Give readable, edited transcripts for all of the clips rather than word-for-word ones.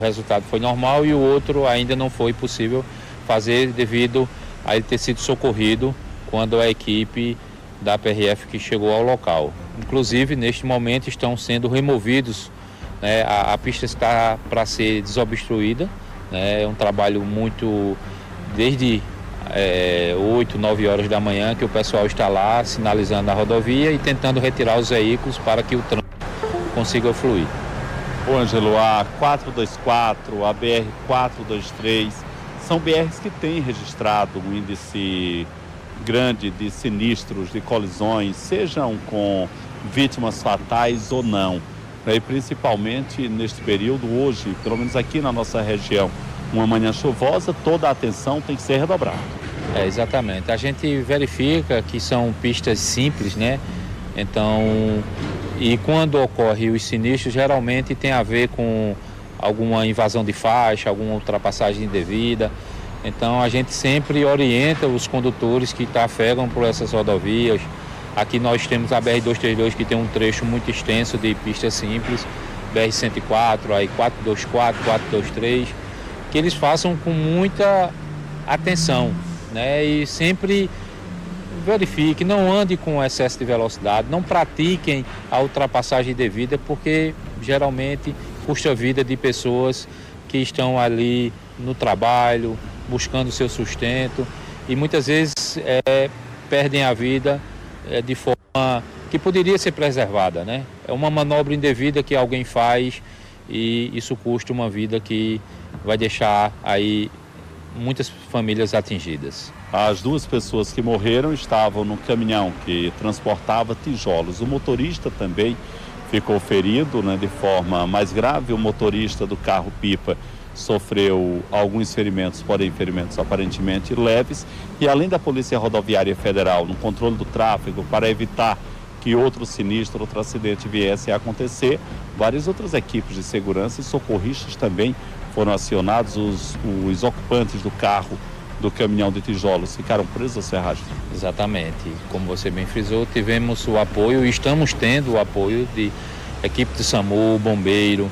O resultado foi normal e o outro ainda não foi possível fazer devido a ele ter sido socorrido quando a equipe da PRF que chegou ao local. Inclusive, neste momento estão sendo removidos, né, a pista está para ser desobstruída, né, é um trabalho muito desde 8, 9 horas da manhã que o pessoal está lá sinalizando a rodovia e tentando retirar os veículos para que o trânsito consiga fluir. Ô Ângelo, a 424, a BR-423, são BRs que têm registrado um índice grande de sinistros, de colisões, sejam com vítimas fatais ou não. E principalmente neste período, hoje, pelo menos aqui na nossa região, uma manhã chuvosa, toda a atenção tem que ser redobrada. Exatamente. A gente verifica que são pistas simples, né? Então, e quando ocorre os sinistros, geralmente tem a ver com alguma invasão de faixa, alguma ultrapassagem indevida. Então, a gente sempre orienta os condutores que trafegam por essas rodovias. Aqui nós temos a BR-232, que tem um trecho muito extenso de pista simples, BR-104, aí 424, 423, que eles façam com muita atenção, né? E sempre verifique, não ande com excesso de velocidade, não pratiquem a ultrapassagem devida, porque geralmente custa a vida de pessoas que estão ali no trabalho, buscando seu sustento e muitas vezes perdem a vida de forma que poderia ser preservada, né? É uma manobra indevida que alguém faz e isso custa uma vida que vai deixar aí muitas famílias atingidas. As duas pessoas que morreram estavam no caminhão que transportava tijolos. O motorista também ficou ferido, né, de forma mais grave. O motorista do carro-pipa sofreu alguns ferimentos, porém ferimentos aparentemente leves. E além da Polícia Rodoviária Federal no controle do tráfego para evitar que outro sinistro, outro acidente viesse a acontecer, várias outras equipes de segurança e socorristas também foram acionados. Os ocupantes do carro, do caminhão de tijolos, ficaram presos à serragem. Exatamente. Como você bem frisou, tivemos o apoio e estamos tendo o apoio de equipe de SAMU, bombeiro,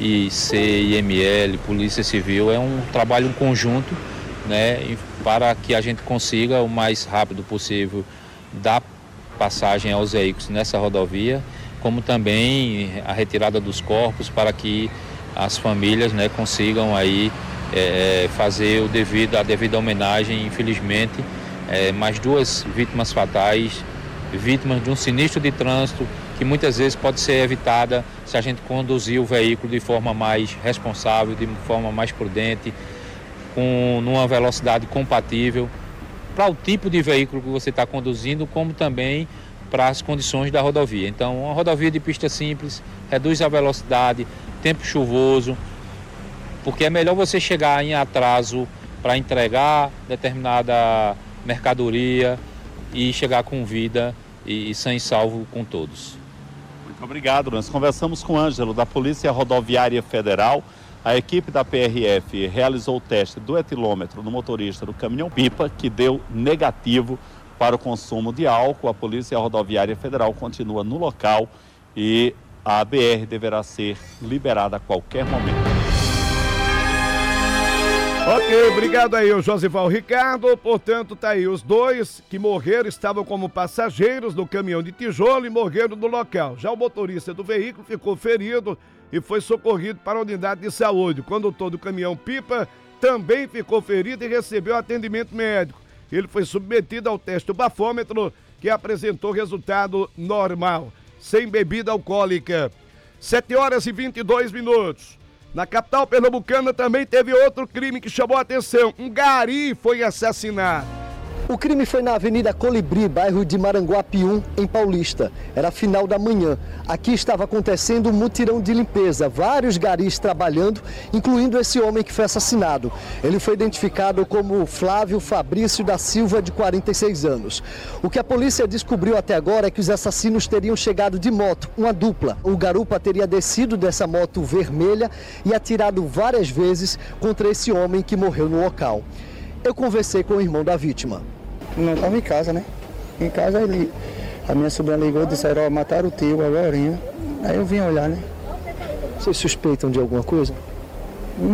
IML, Polícia Civil. É um trabalho conjunto, né, para que a gente consiga o mais rápido possível dar passagem aos veículos nessa rodovia, como também a retirada dos corpos para que as famílias, né, consigam aí fazer a devida homenagem. Infelizmente, mais duas vítimas fatais, vítimas de um sinistro de trânsito que muitas vezes pode ser evitada se a gente conduzir o veículo de forma mais responsável, de forma mais prudente, numa velocidade compatível para o tipo de veículo que você está conduzindo, como também para as condições da rodovia. Então, uma rodovia de pista simples reduz a velocidade, tempo chuvoso, porque é melhor você chegar em atraso para entregar determinada mercadoria e chegar com vida e sã e salvo com todos. Muito obrigado. Nós conversamos com o Ângelo, da Polícia Rodoviária Federal. A equipe da PRF realizou o teste do etilômetro no motorista do caminhão-pipa, que deu negativo para o consumo de álcool. A Polícia Rodoviária Federal continua no local e a BR deverá ser liberada a qualquer momento. Ok, obrigado aí, o Josival Ricardo. Portanto, tá aí, os dois que morreram estavam como passageiros do caminhão de tijolo e morreram no local. Já o motorista do veículo ficou ferido e foi socorrido para a unidade de saúde. O condutor do caminhão-pipa também ficou ferido e recebeu atendimento médico. Ele foi submetido ao teste do bafômetro, que apresentou resultado normal, sem bebida alcoólica. 7h22. Na capital pernambucana também teve outro crime que chamou a atenção. Um gari foi assassinado. O crime foi na Avenida Colibri, bairro de Maranguape 1, em Paulista. Era final da manhã. Aqui estava acontecendo um mutirão de limpeza. Vários garis trabalhando, incluindo esse homem que foi assassinado. Ele foi identificado como Flávio Fabrício da Silva, de 46 anos. O que a polícia descobriu até agora é que os assassinos teriam chegado de moto, uma dupla. O garupa teria descido dessa moto vermelha e atirado várias vezes contra esse homem que morreu no local. Eu conversei com o irmão da vítima. Não estava em casa, né? Em casa a minha sobrinha ligou e disse, ó, mataram o tio agora. Aí eu vim olhar, né? Vocês suspeitam de alguma coisa?